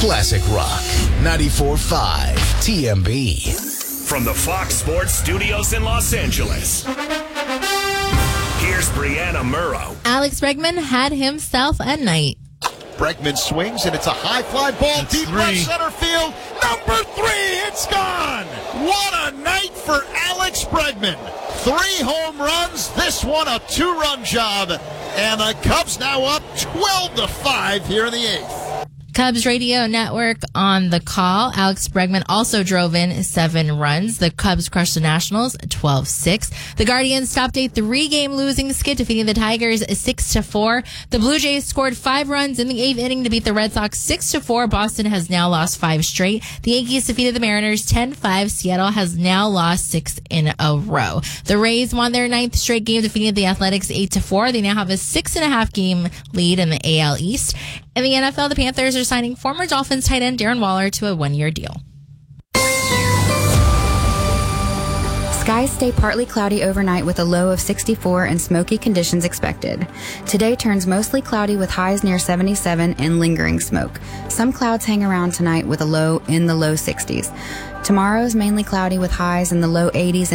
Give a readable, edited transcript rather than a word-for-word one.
Classic Rock 94.5 TMB. From the Fox Sports Studios in Los Angeles, here's Brianna Murrow. Alex Bregman had himself a night. Bregman swings, and it's a high fly ball deep left center field. Number 3, it's gone. What a night for Alex Bregman. 3 home runs, this one a 2-run job, and the Cubs now up 12-5 here in the 8th. Cubs radio network on the call. Alex Bregman also drove in 7 runs. The Cubs crushed the Nationals 12-6. The Guardians stopped a 3-game losing skid, defeating the Tigers 6-4. The Blue Jays scored 5 runs in the 8th inning to beat the Red Sox 6-4. Boston has now lost 5 straight. The Yankees defeated the Mariners 10-5. Seattle has now lost 6 in a row. The Rays won their 9th straight game, defeating the Athletics 8-4. They now have a 6.5 game lead in the AL East. In the NFL, the Panthers are signing former Dolphins tight end Darren Waller to a 1-year deal. Skies stay partly cloudy overnight with a low of 64 and smoky conditions expected. Today turns mostly cloudy with highs near 77 and lingering smoke. Some clouds hang around tonight with a low in the low 60s. Tomorrow is mainly cloudy with highs in the low 80s.